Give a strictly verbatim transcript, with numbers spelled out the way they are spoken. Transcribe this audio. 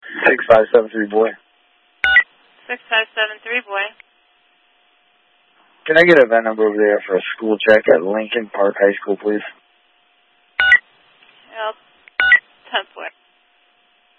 six five seven three, boy. six five seven three, boy. Can I get a V I N number over there for a school check at Lincoln Park High School, please?